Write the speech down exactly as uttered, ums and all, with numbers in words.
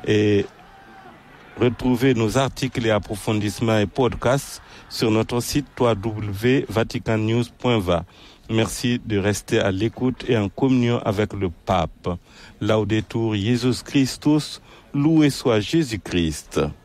Et retrouvez nos articles et approfondissements et podcasts sur notre site w w w point vatican news point v a. Merci de rester à l'écoute et en communion avec le Pape. Laudetur Jesus Christus, loué soit Jésus-Christ.